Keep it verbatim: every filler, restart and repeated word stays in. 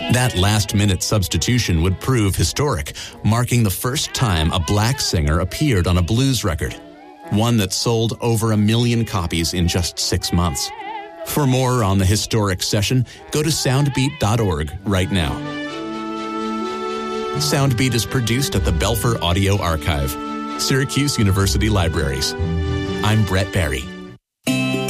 That last-minute substitution would prove historic, marking the first time a black singer appeared on a blues record, one that sold over a million copies in just six months. For more on the historic session, go to soundbeat dot org right now. Soundbeat is produced at the Belfer Audio Archive, Syracuse University Libraries. I'm Brett Barry.